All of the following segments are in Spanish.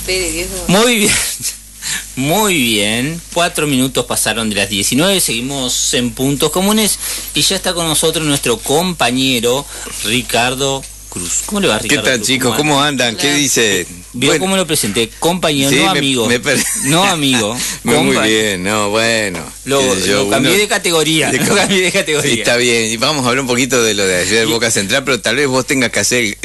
espere, viejo. Muy bien. Muy bien, 4 minutos pasaron de las 19, seguimos en Puntos Comunes y ya está con nosotros nuestro compañero Ricardo Cruz. ¿Cómo le va, Ricardo? ¿Qué tal, Cruz? chicos? ¿Cómo andan? Claro. ¿Qué dice? ¿Vio Bueno, cómo lo presenté? Compañero, sí, no amigo. No amigo. Muy bien, no, bueno. Lo cambié de categoría. Lo cambié de categoría. Sí, está bien, y vamos a hablar un poquito de lo de ayer Boca Central, pero tal vez vos tengas que hacer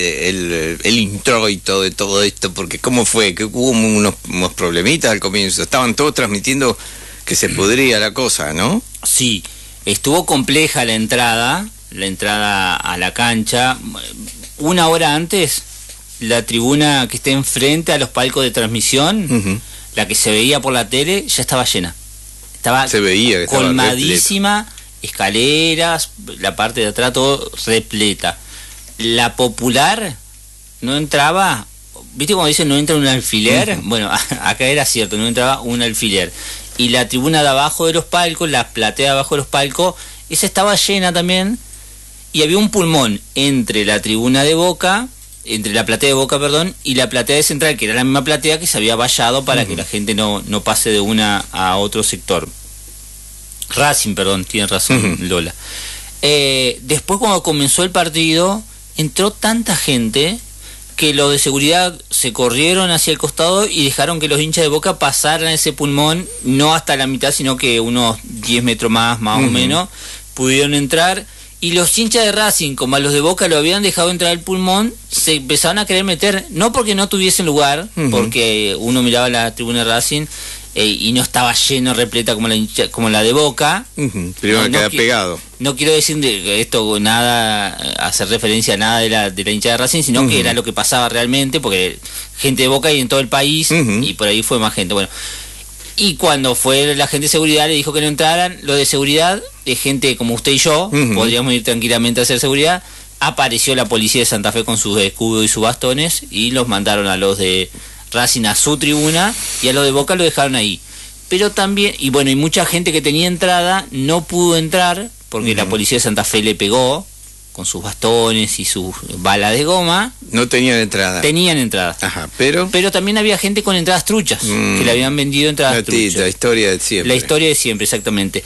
el introito de todo esto, porque ¿cómo fue? Que hubo unos problemitas al comienzo, estaban todos transmitiendo que se podría la cosa, ¿no? Sí, estuvo compleja la entrada a la cancha. Una hora antes, la tribuna que está enfrente a los palcos de transmisión, la que se veía por la tele, ya estaba llena. Se veía que estaba colmadísima, escaleras, la parte de atrás todo repleta. La popular no entraba, ¿viste cuando dicen no entra un alfiler? Bueno, acá era cierto, no entraba un alfiler. Y la tribuna de abajo de los palcos, la platea de abajo de los palcos, esa estaba llena también. Y había un pulmón entre la tribuna de Boca, entre la platea de Boca, perdón, y la platea de Central, que era la misma platea que se había vallado para que la gente no pase de una a otro sector. Racing, perdón, tiene razón Lola. Después, cuando comenzó el partido, entró tanta gente que los de seguridad se corrieron hacia el costado y dejaron que los hinchas de Boca pasaran ese pulmón, no hasta la mitad, sino que unos 10 metros más o menos, pudieron entrar. Y los hinchas de Racing, como a los de Boca lo habían dejado entrar al pulmón, se empezaron a querer meter, no porque no tuviesen lugar, porque uno miraba la tribuna de Racing y no estaba lleno, repleta como la de Boca. Pero no queda pegado. No quiero decir de esto nada, hacer referencia a nada de la hinchada de Racing, sino que era lo que pasaba realmente, porque gente de Boca hay en todo el país y por ahí fue más gente. Bueno. Y cuando fue la gente de seguridad le dijo que no entraran, lo de seguridad, de gente como usted y yo, podríamos ir tranquilamente a hacer seguridad, apareció la policía de Santa Fe con sus escudos y sus bastones y los mandaron a los de Racing a su tribuna y a los de Boca lo dejaron ahí. Pero también, y bueno, y mucha gente que tenía entrada no pudo entrar porque la policía de Santa Fe le pegó con sus bastones y sus balas de goma. No tenían entrada. Tenían entrada. Ajá, pero también había gente con entradas truchas, que le habían vendido entradas truchas. La historia de siempre. La historia de siempre, exactamente.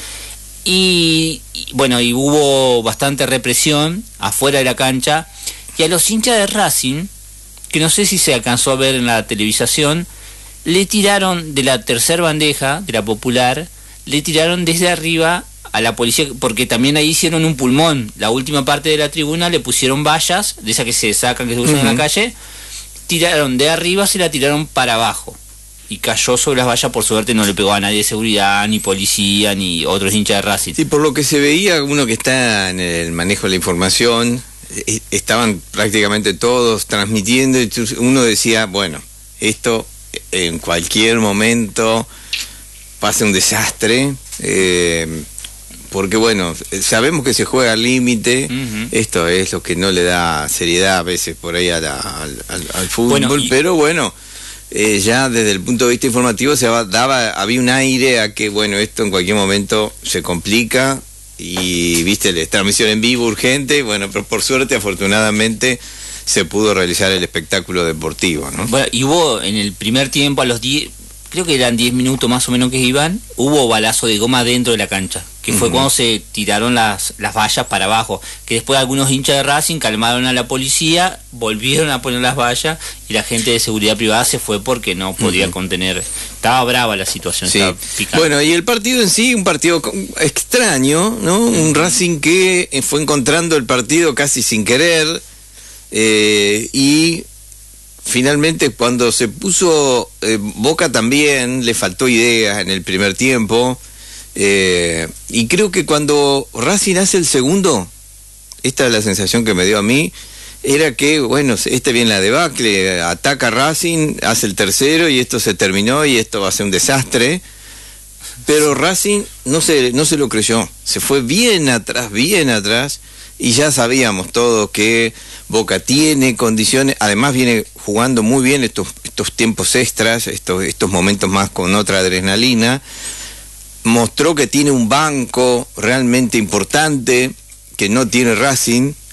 Y bueno, y hubo bastante represión afuera de la cancha. Y a los hinchas de Racing, que no sé si se alcanzó a ver en la televisación, le tiraron de la tercer bandeja, de la popular, le tiraron desde arriba a la policía, porque también ahí hicieron un pulmón. La última parte de la tribuna le pusieron vallas, de esas que se sacan, que se usan en la calle, tiraron de arriba, se la tiraron para abajo. Y cayó sobre las vallas, por suerte no le pegó a nadie de seguridad, ni policía, ni otros hinchas de Racing. Sí, por lo que se veía, uno que está en el manejo de la información, estaban prácticamente todos transmitiendo, y uno decía, bueno, esto en cualquier momento pasa un desastre, porque bueno, sabemos que se juega al límite, esto es lo que no le da seriedad a veces por ahí al fútbol, bueno, pero bueno, ya desde el punto de vista informativo había un aire a que bueno, esto en cualquier momento se complica y viste, la transmisión en vivo urgente, bueno, pero por suerte, afortunadamente, se pudo realizar el espectáculo deportivo, ¿no? Bueno, y hubo en el primer tiempo, a los 10, creo que eran 10 minutos más o menos que iban, hubo balazo de goma dentro de la cancha, que fue cuando se tiraron las vallas para abajo, que después algunos hinchas de Racing calmaron a la policía, volvieron a poner las vallas y la gente de seguridad privada se fue porque no podía contener. Estaba brava la situación, sí. Estaba picante. Bueno, y el partido en sí, un partido extraño, ¿no? Un Racing que fue encontrando el partido casi sin querer, y finalmente cuando se puso Boca también le faltó ideas en el primer tiempo, y creo que cuando Racing hace el segundo, esta es la sensación que me dio a mí, era que bueno, viene la debacle, ataca Racing, hace el tercero y esto se terminó y esto va a ser un desastre, pero Racing no se lo creyó, se fue bien atrás, y ya sabíamos todos que Boca tiene condiciones, además viene jugando muy bien estos tiempos extras, estos momentos más con otra adrenalina, mostró que tiene un banco realmente importante que no tiene Racing,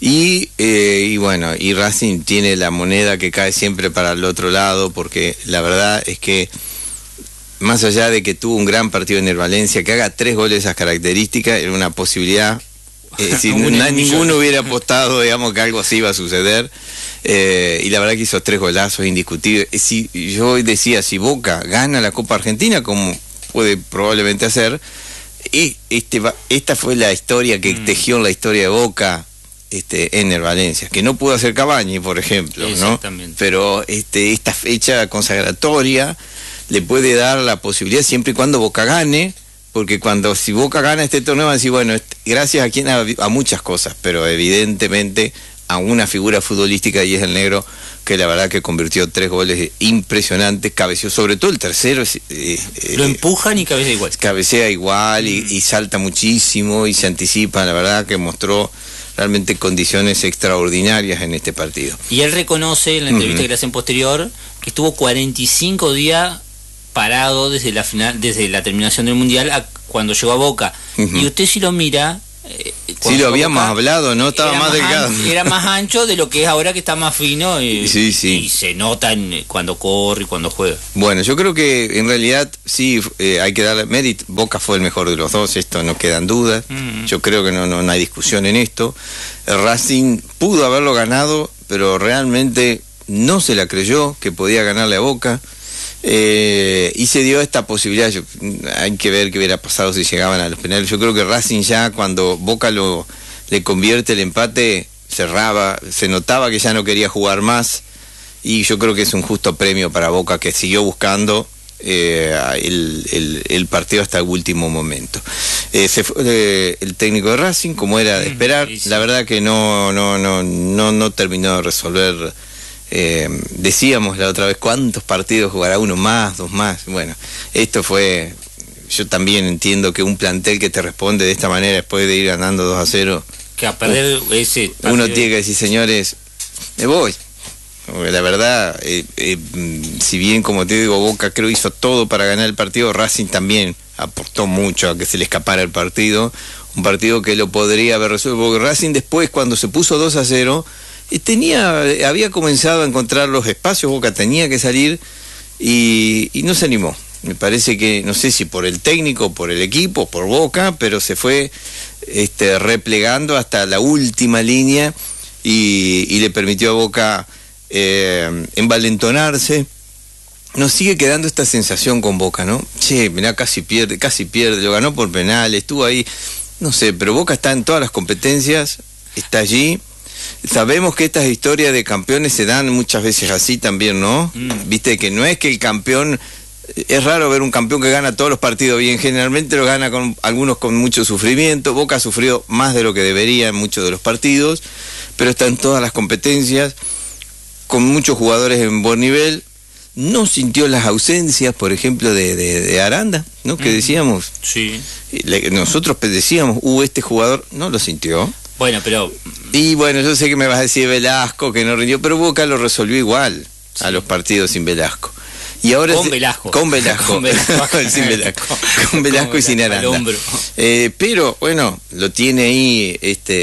Y bueno, y Racing tiene la moneda que cae siempre para el otro lado, porque la verdad es que más allá de que tuvo un gran partido en el Valencia, que haga 3 goles de esas características, era una posibilidad, si ninguno hubiera apostado, digamos, que algo así iba a suceder, y la verdad que hizo 3 golazos indiscutibles. Yo hoy decía, si Boca gana la Copa Argentina, como puede probablemente hacer, y esta fue la historia que tejió en la historia de Boca, en el Valencia, que no pudo hacer Cavani, por ejemplo, ¿no? Pero esta fecha consagratoria le puede dar la posibilidad siempre y cuando Boca gane, porque si Boca gana este torneo van a decir, bueno, gracias a muchas cosas, pero evidentemente a una figura futbolística, y es el Negro, que la verdad que convirtió 3 goles impresionantes, cabeceó, sobre todo el tercero. Lo empujan y cabecea igual. Cabecea igual y salta muchísimo y se anticipa, la verdad que mostró realmente condiciones extraordinarias en este partido. Y él reconoce en la entrevista que le hacen posterior que estuvo 45 días parado desde la terminación del Mundial a cuando llegó a Boca. Y usted si lo mira, sí, lo habíamos hablado, ¿no? Estaba más delgado. Era más ancho de lo que es ahora, que está más fino, y se nota cuando corre y cuando juega. Bueno, yo creo que en realidad sí, hay que darle mérito. Boca fue el mejor de los dos, esto no quedan dudas. Yo creo que no hay discusión en esto. El Racing pudo haberlo ganado, pero realmente no se la creyó que podía ganarle a Boca. Y se dio esta posibilidad. Hay que ver qué hubiera pasado si llegaban a los penales. Yo creo que Racing, ya cuando Boca le convierte el empate, cerraba, se notaba que ya no quería jugar más, y yo creo que es un justo premio para Boca, que siguió buscando el partido hasta el último momento. Se fue el técnico de Racing, como era de esperar. La verdad que no terminó de resolver. Decíamos la otra vez, ¿cuántos partidos jugará? 1 más, 2 más. Bueno, esto fue, yo también entiendo que un plantel que te responde de esta manera después de ir ganando 2-0, que a perder ese partido, uno tiene que decir, señores, me voy. La verdad, si bien, como te digo, Boca creo hizo todo para ganar el partido, Racing también aportó mucho a que se le escapara el partido, un partido que lo podría haber resuelto, porque Racing después, cuando se puso 2-0, había comenzado a encontrar los espacios. Boca tenía que salir y no se animó. Me parece que, no sé si por el técnico, por el equipo, por Boca, pero se fue replegando hasta la última línea y le permitió a Boca envalentonarse. Nos sigue quedando esta sensación con Boca, ¿no? Che, mirá, casi pierde, lo ganó por penal, estuvo ahí, no sé, pero Boca está en todas las competencias, está allí. Sabemos que estas historias de campeones se dan muchas veces así también, ¿no? Viste que no es que el campeón, es raro ver un campeón que gana todos los partidos bien, generalmente lo gana con algunos con mucho sufrimiento. Boca sufrió más de lo que debería en muchos de los partidos, pero está en todas las competencias, con muchos jugadores en buen nivel. No sintió las ausencias, por ejemplo, de Aranda, ¿no? Que decíamos. Sí. Nosotros decíamos, este jugador no lo sintió. Bueno, pero... Y bueno, yo sé que me vas a decir Velasco, que no rindió, pero Boca lo resolvió igual a los partidos sin Velasco. Y ahora con Velasco. Con Velasco. Sin Velasco. Con Velasco y sin Aranda. Pero bueno, lo tiene ahí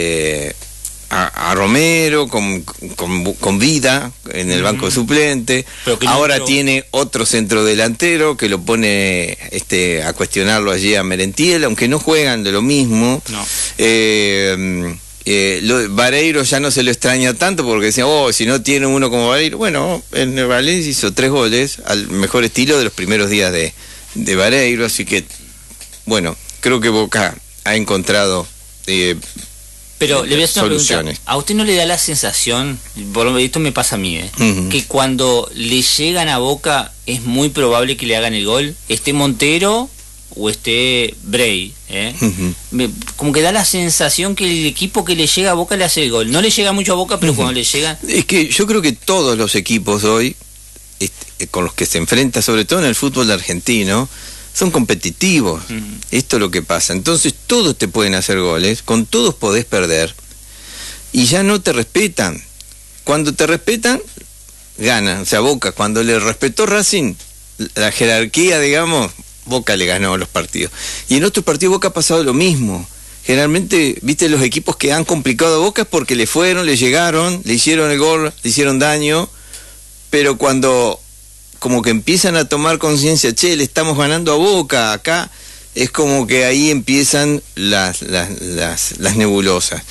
a Romero con vida en el banco suplente. Ahora tiene otro centrodelantero que lo pone a cuestionarlo allí a Merentiel, aunque no juegan de lo mismo. No. Vareiro ya no se lo extraña tanto, porque decía, si no tiene uno como Vareiro. Bueno, en el Valencia hizo 3 goles al mejor estilo de los primeros días de Vareiro, así que bueno, creo que Boca ha encontrado pero le voy a hacer una pregunta. ¿A usted no le da la sensación, esto me pasa a mí, que cuando le llegan a Boca es muy probable que le hagan el gol, esté Montero o esté Bray, como que da la sensación que el equipo que le llega a Boca le hace el gol? No le llega mucho a Boca, pero cuando le llega... Es que yo creo que todos los equipos hoy, con los que se enfrenta, sobre todo en el fútbol argentino, son competitivos. Esto es lo que pasa. Entonces todos te pueden hacer goles, con todos podés perder, y ya no te respetan. Cuando te respetan, ganan. O sea, Boca, cuando le respetó Racing, la jerarquía, digamos, Boca le ganó los partidos. Y en otros partidos Boca ha pasado lo mismo. generalmente, viste, los equipos que han complicado a Boca es porque le fueron, le llegaron, le hicieron el gol, le hicieron daño, pero cuando como que empiezan a tomar conciencia, che, le estamos ganando a Boca acá, es como que ahí empiezan las nebulosas.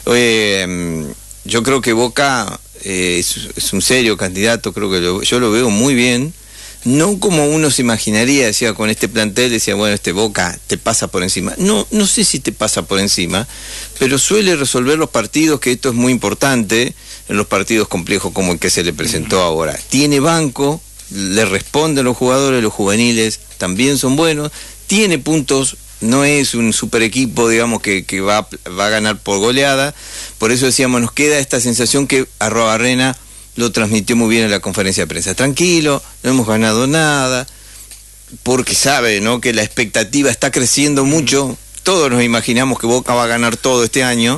Yo creo que Boca es un serio candidato, creo que yo lo veo muy bien, no como uno se imaginaría, decía, con este plantel, decía, bueno, este Boca te pasa por encima. No sé si te pasa por encima, pero suele resolver los partidos, que esto es muy importante en los partidos complejos como el que se le presentó ahora. Tiene banco, le responden los jugadores, los juveniles también son buenos, tiene puntos, no es un super equipo, digamos, que va a ganar por goleada. Por eso decíamos, nos queda esta sensación que Arruabarrena lo transmitió muy bien en la conferencia de prensa. Tranquilo, no hemos ganado nada, porque sabe, ¿no?, que la expectativa está creciendo mucho. Todos nos imaginamos que Boca va a ganar todo este año.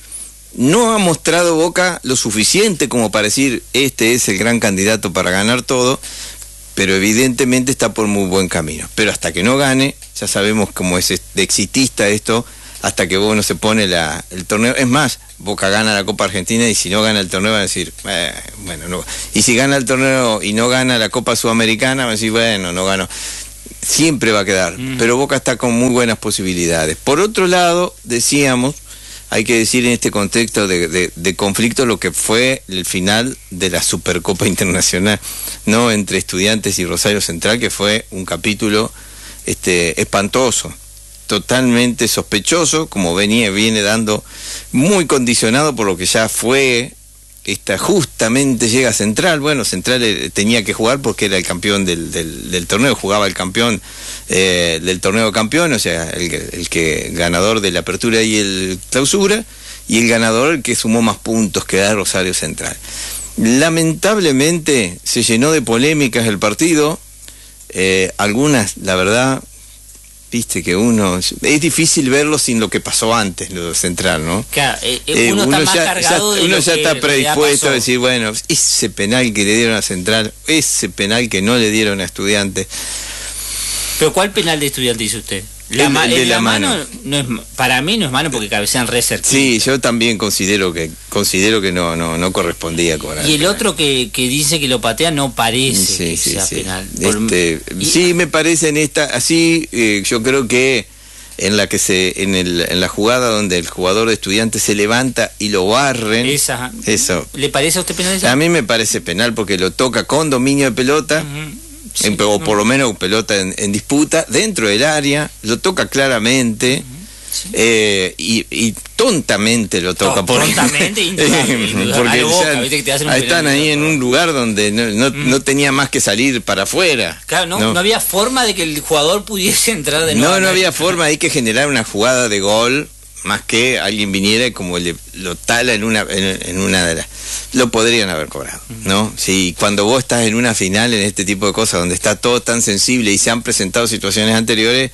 No ha mostrado Boca lo suficiente como para decir, este es el gran candidato para ganar todo, pero evidentemente está por muy buen camino. Pero hasta que no gane, ya sabemos cómo es de exitista esto, hasta que vos no se pone el torneo. Es más, Boca gana la Copa Argentina y si no gana el torneo van a decir, bueno, no. Y si gana el torneo y no gana la Copa Sudamericana, van a decir, bueno, no ganó. Siempre va a quedar, pero Boca está con muy buenas posibilidades. Por otro lado, decíamos, hay que decir en este contexto de conflicto lo que fue el final de la Supercopa Internacional, ¿no?, entre Estudiantes y Rosario Central, que fue un capítulo espantoso, totalmente sospechoso, como viene dando, muy condicionado por lo que ya fue. Justamente llega Central. Bueno, Central tenía que jugar porque era el campeón del torneo, jugaba el campeón del torneo campeón, o sea, el que ganador de la apertura y el clausura, y el ganador el que sumó más puntos, que era Rosario Central. Lamentablemente se llenó de polémicas el partido, algunas, la verdad, viste que es difícil verlo sin lo que pasó antes, lo de Central, ¿no? Claro, uno está más cargado de uno lo ya que está predispuesto pasó. a decir, bueno, ese penal que le dieron a Central, ese penal que no le dieron a Estudiantes. ¿Pero cuál penal de Estudiantes dice usted? El de la mano. No es, para mí no es mano porque cabecean re cerquita. Sí, yo también considero que no correspondía cobrar. Y el otro que dice que lo patea no parece que sea penal. Sí, me parece en esta, así yo creo que en la jugada donde el jugador de Estudiantes se levanta y lo barren. Eso. ¿Le parece a usted penal eso? A mí me parece penal porque lo toca con dominio de pelota. Sí, o por lo menos pelota en disputa dentro del área, lo toca claramente. Sí. Y tontamente lo toca. Tontamente, porque están ahí en un lugar donde no tenía más que salir para afuera. Claro, no había forma de que el jugador pudiese entrar de nuevo. No había forma, hay que generar una jugada de gol, más que alguien viniera y como lo tala en una de las... Lo podrían haber cobrado, ¿no? Si cuando vos estás en una final, en este tipo de cosas, donde está todo tan sensible y se han presentado situaciones anteriores,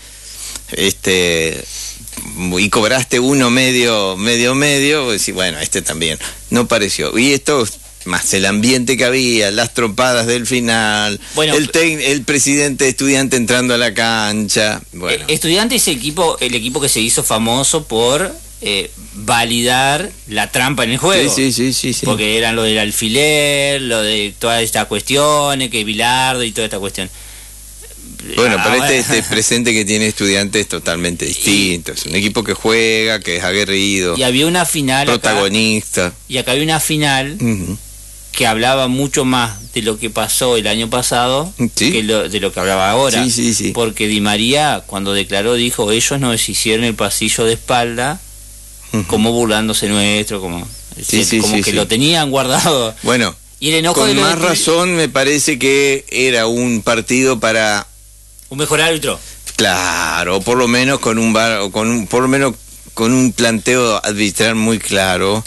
y cobraste uno medio, vos decís, bueno, también. No pareció. Y esto, más el ambiente que había, las trompadas del final, bueno, el presidente de Estudiante entrando a la cancha. Bueno. Estudiante es el equipo que se hizo famoso por validar la trampa en el juego. Sí. Porque eran lo del alfiler, lo de todas estas cuestiones, que Bilardo y toda esta cuestión. Bueno, pero este presente que tiene Estudiante es totalmente distinto. Es un equipo que juega, que es aguerrido. Y había una final protagonista. Y acá había una final que hablaba mucho más de lo que pasó el año pasado que de lo que hablaba ahora. Sí. Porque Di María, cuando declaró, dijo, ellos nos hicieron el pasillo de espalda, como burlándose nuestro, como que lo tenían guardado. Bueno, y el enojo con más razón me parece que era un partido para... ¿Un mejor árbitro? Claro, por lo menos con un planteo arbitral muy claro.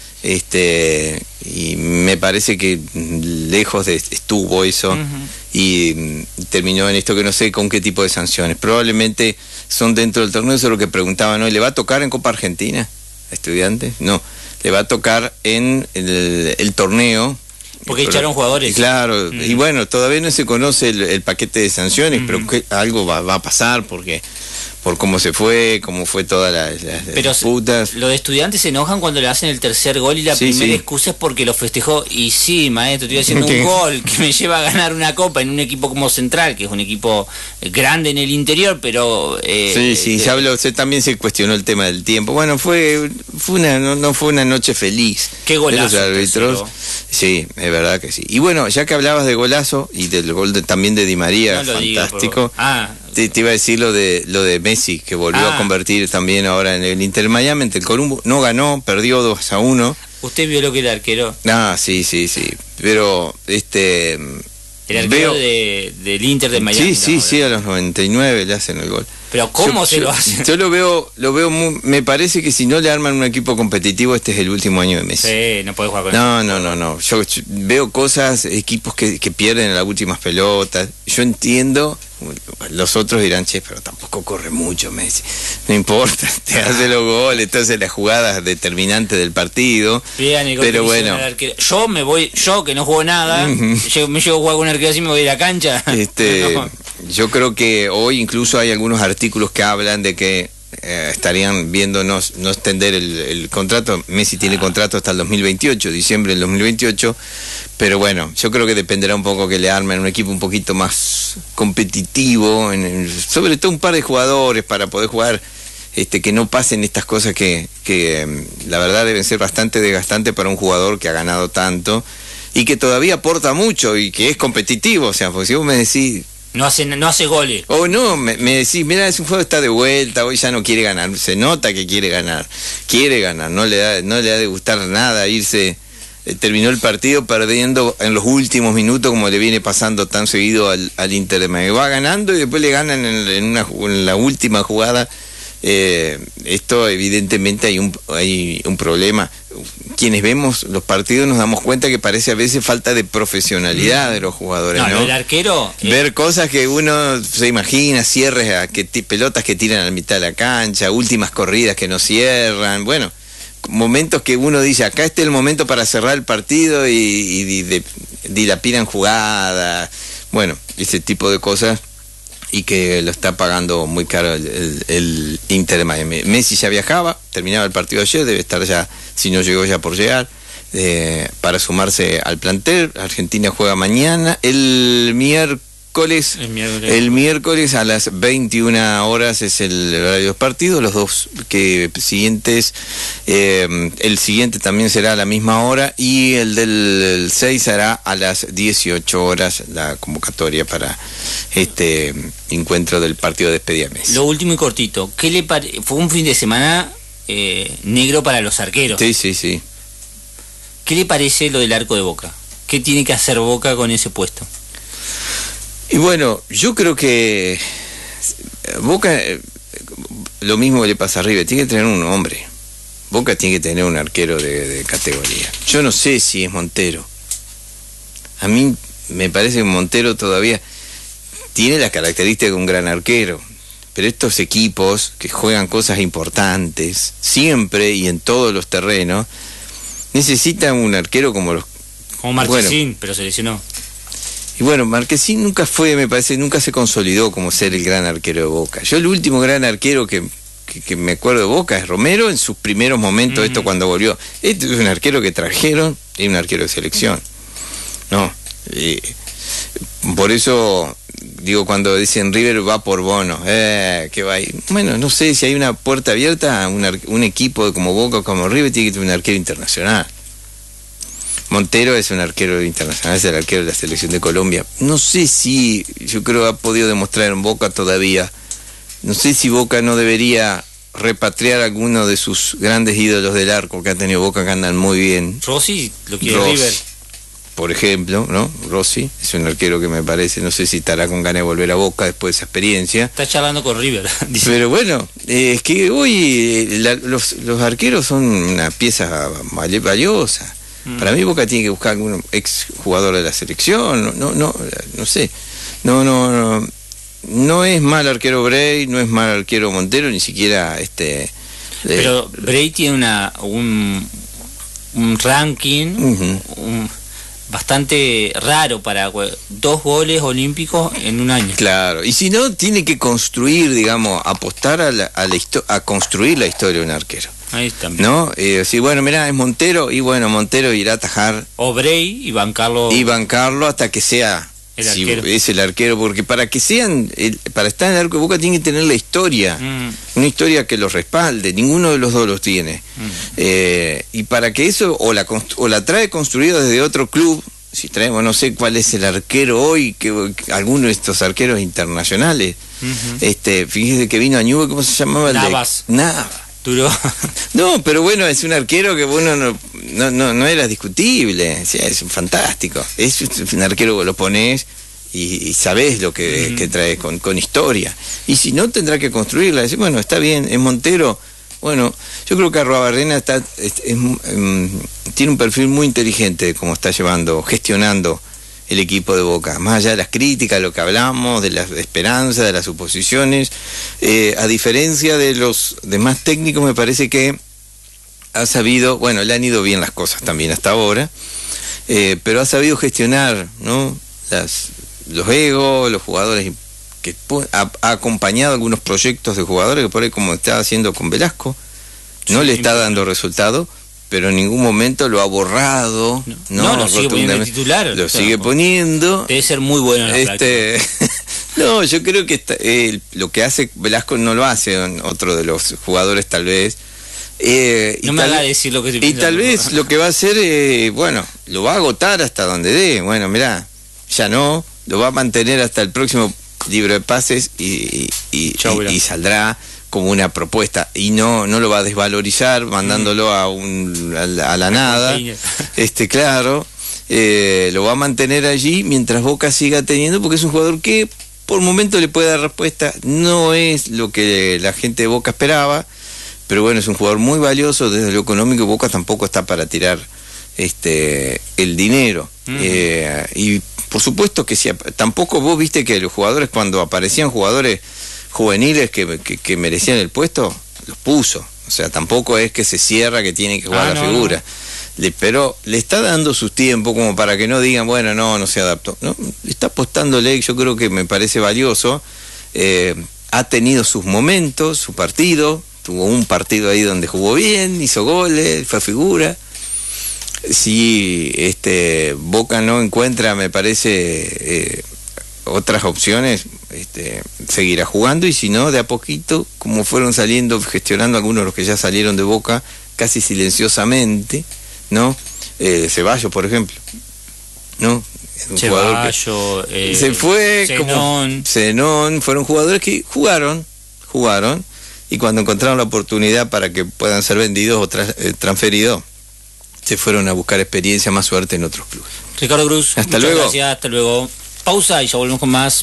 Y me parece que lejos estuvo eso y terminó en esto que no sé con qué tipo de sanciones. Probablemente son dentro del torneo, eso es lo que preguntaban hoy. ¿Le va a tocar en Copa Argentina a Estudiantes? No, le va a tocar en el torneo. Porque echaron jugadores. Claro, y bueno, todavía no se conoce el paquete de sanciones, pero algo va a pasar porque por cómo se fue, cómo fue todas las Pero disputas. los de Estudiantes se enojan cuando le hacen el tercer gol y la primera excusa es porque lo festejó. Y sí, maestro, estoy haciendo un gol que me lleva a ganar una copa en un equipo como Central, que es un equipo grande en el interior, pero... se habló, también se cuestionó el tema del tiempo. Bueno, no fue una noche feliz. Qué golazo. De los árbitros. Sí, es verdad que sí. Y bueno, ya que hablabas de golazo y del gol también de Di María, no fantástico. Te iba a decir lo de Messi, que volvió a convertir también ahora en el Inter Miami, ante el Columbo. No ganó, perdió 2-1. ¿Usted vio lo que el arquero? Sí. Pero el arquero del Inter de Miami. Sí, a los 99 le hacen el gol. Pero ¿cómo se lo hacen? Yo lo veo me parece que si no le arman un equipo competitivo, este es el último año de Messi. Sí, no puede jugar con No. Yo veo equipos que pierden en las últimas pelotas. Yo entiendo, los otros dirán, pero tampoco corre mucho Messi. No importa, te hace los goles, te hace las jugadas determinantes del partido. Pero bueno. Yo que no juego nada, me llego a jugar con un arquero así, me voy a la cancha. Yo creo que hoy incluso hay algunos artículos que hablan de que estarían viendo no extender el contrato. Messi tiene contrato hasta el 2028, diciembre del 2028, pero bueno, yo creo que dependerá un poco que le armen un equipo un poquito más competitivo, sobre todo un par de jugadores para poder jugar, que no pasen estas cosas que la verdad deben ser bastante desgastantes para un jugador que ha ganado tanto y que todavía aporta mucho y que es competitivo. O sea, porque si vos me decís... No hace goles. Me decís, mira, ese juego está de vuelta, hoy ya no quiere ganar. Se nota que quiere ganar, no le ha de gustar nada irse. Terminó el partido perdiendo en los últimos minutos, como le viene pasando tan seguido al Inter de Miami. Va ganando y después le ganan en la última jugada. Esto evidentemente hay un problema. Quienes vemos los partidos nos damos cuenta que parece a veces falta de profesionalidad de los jugadores, ¿no? El arquero... Ver cosas que uno se imagina, cierres, pelotas que tiran a la mitad de la cancha, últimas corridas que no cierran, bueno, momentos que uno dice, acá este es el momento para cerrar el partido y dilapidan jugadas, bueno, ese tipo de cosas, y que lo está pagando muy caro el Inter de Miami. Messi ya viajaba, terminaba el partido ayer, debe estar ya, si no llegó ya por llegar, para sumarse al plantel. Argentina juega mañana, el miércoles a las 21 horas es el horario de los partidos. Los dos siguientes, el siguiente también será a la misma hora, y el del 6 será a las 18 horas la convocatoria para este encuentro del partido de despedida de Messi. Lo último y cortito, fue un fin de semana negro para los arqueros. Sí. ¿Qué le parece lo del arco de Boca? ¿Qué tiene que hacer Boca con ese puesto? Y bueno, yo creo que Boca, lo mismo que le pasa a River, tiene que tener un hombre. Boca tiene que tener un arquero de categoría. Yo no sé si es Montero. A mí me parece que Montero todavía tiene las características de un gran arquero, pero estos equipos que juegan cosas importantes siempre y en todos los terrenos necesitan un arquero como Marchesín, pero se lesionó. Y bueno, Marchesín nunca se consolidó como ser el gran arquero de Boca. Yo el último gran arquero que me acuerdo de Boca es Romero en sus primeros momentos, esto cuando volvió. Este es un arquero que trajeron, y un arquero de selección. No, por eso digo, cuando dicen River va por Bono, que va ahí. Bueno, no sé si hay una puerta abierta a un equipo como Boca o como River, tiene que tener un arquero internacional. Montero es un arquero internacional, es el arquero de la selección de Colombia. No sé si, yo creo ha podido demostrar en Boca todavía, no sé si Boca no debería repatriar a alguno de sus grandes ídolos del arco que ha tenido Boca, que andan muy bien. Rossi lo quiere River, por ejemplo, ¿no? Rossi es un arquero que me parece, no sé si estará con ganas de volver a Boca después de esa experiencia. Está charlando con River. Pero bueno, es que hoy los arqueros son una pieza valiosa. Para mí Boca tiene que buscar algún ex jugador de la selección, no sé. No es mal arquero Bray, no es mal arquero Montero, ni siquiera pero Bray tiene un ranking, bastante raro para 2 goles olímpicos en un año. Claro, y si no, tiene que construir, digamos, apostar a construir la historia de un arquero. Ahí está. ¿No? Si bueno, mirá, es Montero, y bueno, Montero irá a atajar. O Bray y bancarlo. Y bancarlo hasta que sea el arquero. Es el arquero, porque para que sean, para estar en el arco de Boca tiene que tener la historia, una historia que los respalde, ninguno de los dos los tiene. Y para que eso, o la trae construida desde otro club, si traemos, no sé cuál es el arquero hoy, que alguno de estos arqueros internacionales, fíjese que vino a Ñuble, ¿cómo se llamaba? Navas. Navas. Duró. No, pero bueno, es un arquero que bueno no era discutible, o sea, es un fantástico. Es un arquero que lo pones y sabés lo que trae con historia. Y si no, tendrá que construirla. Decir, bueno, está bien, es Montero. Bueno, yo creo que Arruabarrena tiene un perfil muy inteligente de cómo está gestionando el equipo de Boca, más allá de las críticas, de lo que hablamos, de las esperanzas, de las suposiciones, a diferencia de los demás técnicos, me parece que ha sabido, bueno, le han ido bien las cosas también hasta ahora, pero ha sabido gestionar, ¿no? Los egos, los jugadores, que ha acompañado algunos proyectos de jugadores que por ahí, como está haciendo con Velasco, no le está dando resultado, pero en ningún momento lo ha borrado. No, lo sigue poniendo de titular. Lo sigue poniendo. Debe ser muy bueno en la No, yo creo que lo que hace Velasco no lo hace otro de los jugadores, tal vez. No me haga decir lo que estoy pensando. Y tal vez lo que va a hacer, bueno, lo va a agotar hasta donde dé. Bueno, mirá, ya no, lo va a mantener hasta el próximo libro de pases y saldrá como una propuesta, y no lo va a desvalorizar mandándolo a la nada. Claro, lo va a mantener allí mientras Boca siga teniendo, porque es un jugador que por momento le puede dar respuesta. No es lo que la gente de Boca esperaba, pero bueno, es un jugador muy valioso desde lo económico. Boca tampoco está para tirar el dinero. Y por supuesto que tampoco vos viste que los jugadores, cuando aparecían jugadores juveniles que merecían el puesto, los puso. O sea, tampoco es que se cierra que tiene que jugar la figura. Pero le está dando su tiempo como para que no digan, bueno, no se adaptó. ¿No? Le está apostándole, yo creo que me parece valioso. Ha tenido sus momentos, su partido. Tuvo un partido ahí donde jugó bien, hizo goles, fue figura. Si Boca no encuentra, me parece, otras opciones, seguirá jugando, y si no, de a poquito, como fueron gestionando algunos de los que ya salieron de Boca, casi silenciosamente, ¿no? Ceballos, por ejemplo, ¿no? Ceballos, se fue, Zenón, fueron jugadores que jugaron, y cuando encontraron la oportunidad para que puedan ser vendidos o transferidos, se fueron a buscar experiencia, más suerte en otros clubes. Ricardo Cruz, hasta luego. Gracias, hasta luego. Pausa y ya volvemos con más.